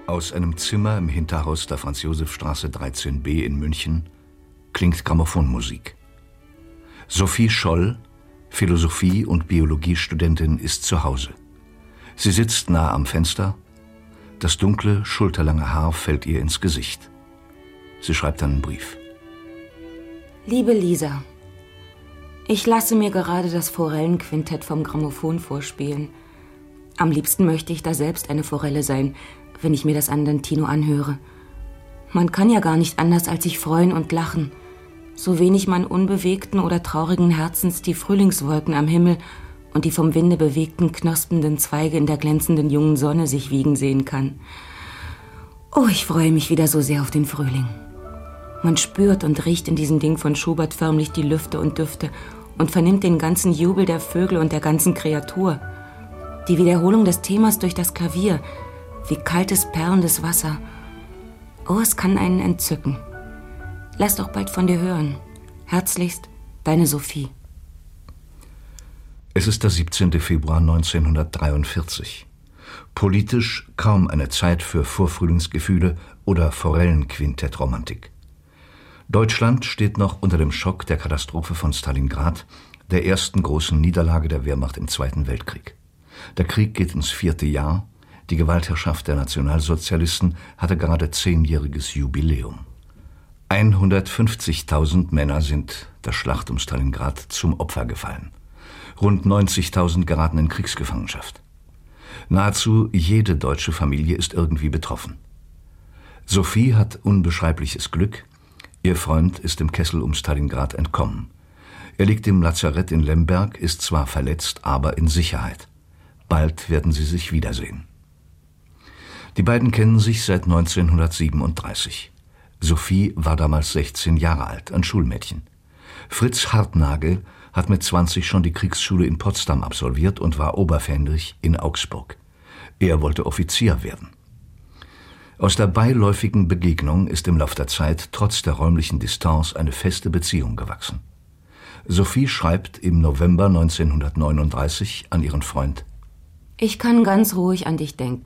Aus einem Zimmer im Hinterhaus der Franz-Josef-Straße 13b in München klingt Grammophonmusik. Sophie Scholl, Philosophie- und Biologiestudentin, ist zu Hause. Sie sitzt nah am Fenster. Das dunkle, schulterlange Haar fällt ihr ins Gesicht. Sie schreibt einen Brief. Liebe Lisa, ich lasse mir gerade das Forellenquintett vom Grammophon vorspielen. Am liebsten möchte ich da selbst eine Forelle sein, wenn ich mir das Andantino anhöre. Man kann ja gar nicht anders als sich freuen und lachen. So wenig man unbewegten oder traurigen Herzens die Frühlingswolken am Himmel und die vom Winde bewegten, knospenden Zweige in der glänzenden jungen Sonne sich wiegen sehen kann. Oh, ich freue mich wieder so sehr auf den Frühling. Man spürt und riecht in diesem Ding von Schubert förmlich die Lüfte und Düfte und vernimmt den ganzen Jubel der Vögel und der ganzen Kreatur. Die Wiederholung des Themas durch das Klavier, wie kaltes, perlendes Wasser. Oh, es kann einen entzücken. Lass doch bald von dir hören. Herzlichst, deine Sophie. Es ist der 17. Februar 1943. Politisch kaum eine Zeit für Vorfrühlingsgefühle oder Forellenquintett-Romantik. Deutschland steht noch unter dem Schock der Katastrophe von Stalingrad, der ersten großen Niederlage der Wehrmacht im Zweiten Weltkrieg. Der Krieg geht ins 4. Jahr. Die Gewaltherrschaft der Nationalsozialisten hatte gerade 10-jähriges Jubiläum. 150.000 Männer sind der Schlacht um Stalingrad zum Opfer gefallen. Rund 90.000 geraten in Kriegsgefangenschaft. Nahezu jede deutsche Familie ist irgendwie betroffen. Sophie hat unbeschreibliches Glück. Ihr Freund ist im Kessel um Stalingrad entkommen. Er liegt im Lazarett in Lemberg, ist zwar verletzt, aber in Sicherheit. Bald werden sie sich wiedersehen. Die beiden kennen sich seit 1937. Sophie war damals 16 Jahre alt, ein Schulmädchen. Fritz Hartnagel hat mit 20 schon die Kriegsschule in Potsdam absolviert und war Oberfähnrich in Augsburg. Er wollte Offizier werden. Aus der beiläufigen Begegnung ist im Lauf der Zeit trotz der räumlichen Distanz eine feste Beziehung gewachsen. Sophie schreibt im November 1939 an ihren Freund: Ich kann ganz ruhig an dich denken.